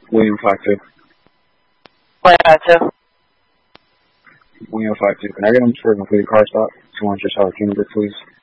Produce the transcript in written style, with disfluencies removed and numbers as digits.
William 52. William 52. William 52. Can I get him for a completed car stop? 200 South Kingsbridge, please.